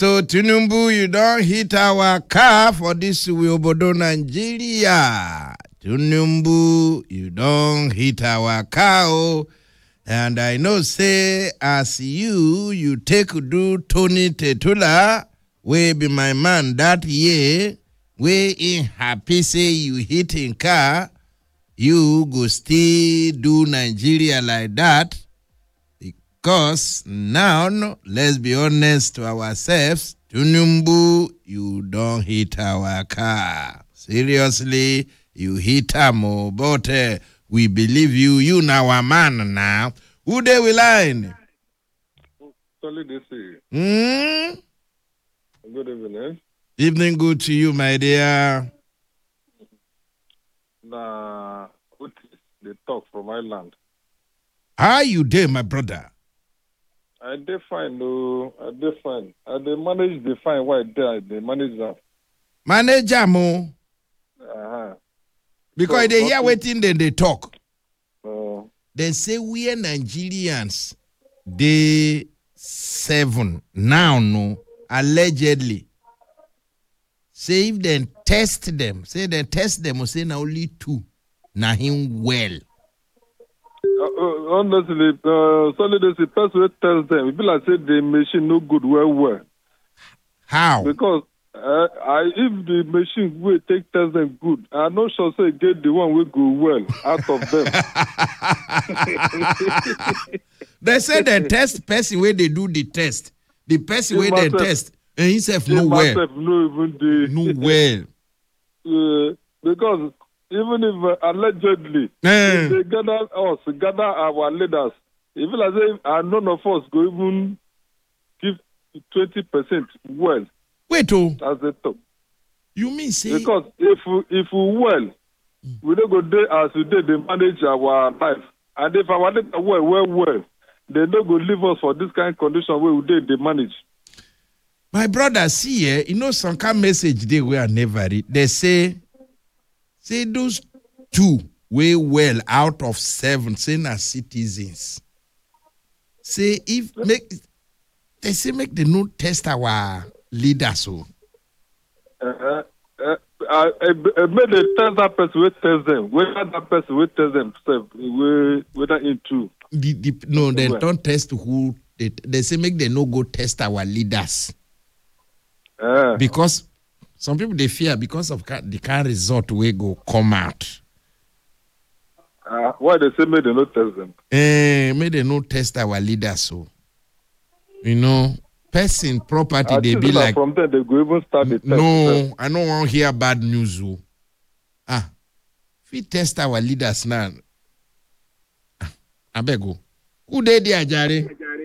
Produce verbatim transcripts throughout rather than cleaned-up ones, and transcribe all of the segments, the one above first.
So, Tinubu, you don't hit our car for this Obodo Nigeria. Tinubu, you don't hit our car. Oh. And I know, say, as you, you take do Tony Tetula, we be my man that year, we in happy say you hit in car, you go still do Nigeria like that. Because now, let's be honest to ourselves, Tinubu, you don't hit our car. Seriously, you hit am, but uh, we believe you. You now a man now. Who they will line? Solid this Hmm? Good evening. Evening good to you, my dear. Nah, they talk from Ireland. How you there, my brother? I dey fine, no. I dey fine. I dey manage the fine why there. They manage that. Manager mo. Uh-huh. Because So, they hear nothing- waiting, then they talk. Uh, They say we are Nigerians. They seven now, no, allegedly. Say if they test them, say they test them, or say now only two. Now him well. uh, uh, honestly, uh, solid this person tells them. It be like say the machine no good well well. How? Because uh, I if the machine will take test them good, I no sure say get the one will go well out of them. They say they test person where they do the test. The person where they Myself- test, and himself If no well. myself no even the No well. uh, because even if uh, allegedly Eh. if they gather us, gather our leaders, if like say uh, none of us go even give twenty percent well Wait, oh, as they talk. you mean say Because if we, if we well, we don't go there as we did they manage our life. And if our leader well, well, well, they don't go leave us for this kind of condition where we did they manage. my brother, see, eh, you know, some kind of message they were never read. They say, say those two way well out of seven, say na citizens. Say if make they say make the no test our leaders. So Uh, uh, I, I, I made a tell that person will test them. Whether that person will test themselves, whether into. the, the no, they Well. don't test who they, they say make they no go test our leaders Uh, because some people they fear because of ca- the kind result we go come out. uh, why they say made they not test them? Eh, may they no test our leaders. So you know, person property I they think be that like from there they go even start the test. no, I don't want to hear bad news. Oh. Ah, if we test our leaders now, ah, I beg you. Who they there, Jare?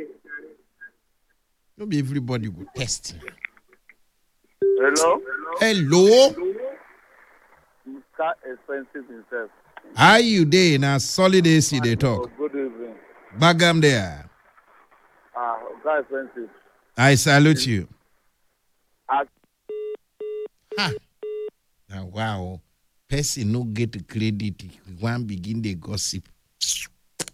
No be everybody go test. Hello? Hello, Car expensive himself. how you dey? Na solid A C they Oh, talk. good evening. Bagam there. Ah, car expensive. I salute you. Ah, Ha. Now, wow. Person no get credit. One begin the gossip.